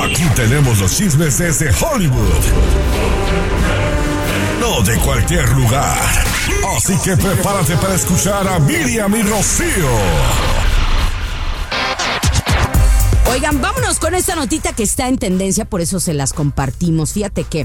Aquí tenemos los chismes desde Hollywood. No de cualquier lugar. Así que prepárate para escuchar a Miriam y Rocío. Oigan, vámonos con esta notita que está en tendencia, por eso se las compartimos. Fíjate que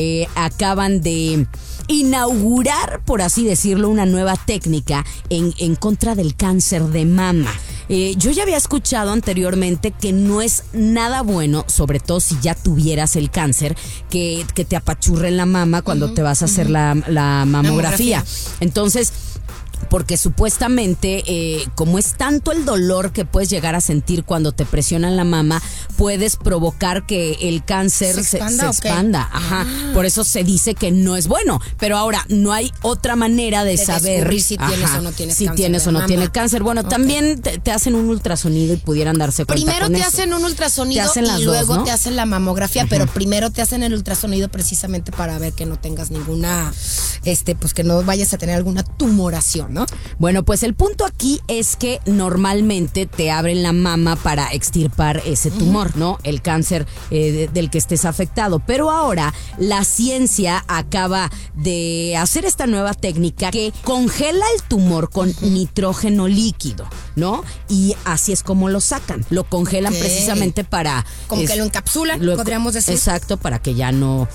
acaban de inaugurar, por así decirlo, una nueva técnica en contra del cáncer de mama. Yo ya había escuchado anteriormente que no es nada bueno, sobre todo si ya tuvieras el cáncer, que te apachurre en la mama cuando te vas a hacer la mamografía. Entonces, porque supuestamente, como es tanto el dolor que puedes llegar a sentir cuando te presionan la mama, puedes provocar que el cáncer se expanda. Ajá. Por eso se dice que no es bueno. Pero ahora, no hay otra manera de saber si tienes o no tienes si cáncer. Tienes o no tienes cáncer. Bueno, también te hacen un ultrasonido y pudieran darse cuenta. Primero te hacen un ultrasonido y luego te hacen la mamografía, pero primero te hacen el ultrasonido precisamente para ver que no tengas ninguna, pues que no vayas a tener alguna tumoración, ¿no? Bueno, pues el punto aquí es que normalmente te abren la mama para extirpar ese tumor, ¿no? El cáncer del que estés afectado. Pero ahora la ciencia acaba de hacer esta nueva técnica que congela el tumor con nitrógeno líquido, ¿no? Y así es como lo sacan. Lo congelan precisamente para... Como que lo encapsulan, podríamos decir. Exacto, para que ya no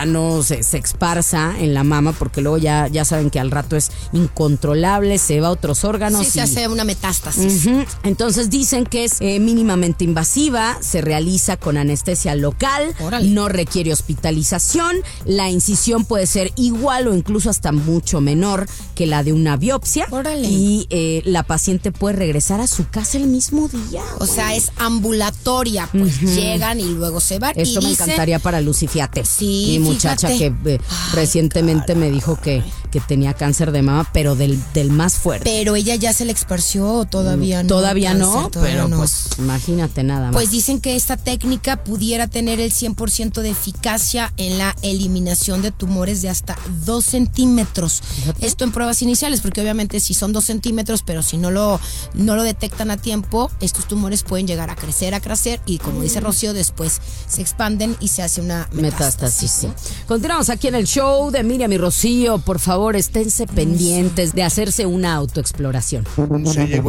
se esparza en la mama, porque luego ya saben que al rato es incontrolable, se va a otros órganos. Sí, se hace una metástasis. Entonces dicen que es mínimamente invasiva, se realiza con anestesia local, no requiere hospitalización, la incisión puede ser igual o incluso hasta mucho menor que la de una biopsia. Y la paciente puede regresar a su casa el mismo día. O sea, es ambulatoria, pues llegan y luego se van. Esto me encantaría para Lucy, fíjate. Sí, mi muchacha que recientemente me dijo que tenía cáncer de mama, pero del más fuerte. Pero ella ya se le esparció, todavía no. Todavía no, pero pues imagínate nada más. Pues dicen que esta técnica pudiera tener el 100% de eficacia en la eliminación de tumores de hasta 2 centímetros. Fíjate. Esto en pruebas iniciales, porque obviamente si son 2 centímetros, pero si no lo detectan a tiempo, estos tumores pueden llegar a crecer y como dice Rocío, después se expanden y se hace una metástasis. Sí. Continuamos aquí en el show de Miriam y Rocío. Por favor, esténse pendientes de hacerse una autoexploración. Se llegó